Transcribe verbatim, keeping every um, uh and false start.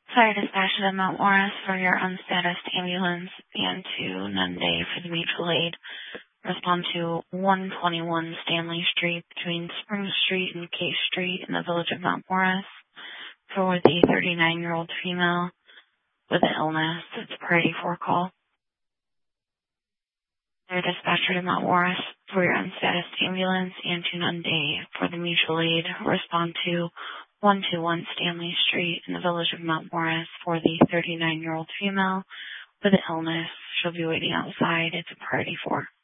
Fire dispatch to Mount Morris for your unstatused ambulance and to Nunday for the mutual aid. Respond to one twenty-one Stanley Street between Spring Street and Case Street in the village of Mount Morris for the thirty-nine-year-old female with an illness. It's a priority four call. Fire dispatcher to Mount Morris for your unstatused ambulance and to Nunday for the mutual aid. Respond to one twenty-one Stanley Street in the village of Mount Morris for the thirty-nine-year-old female with an illness. She'll be waiting outside. It's a priority four.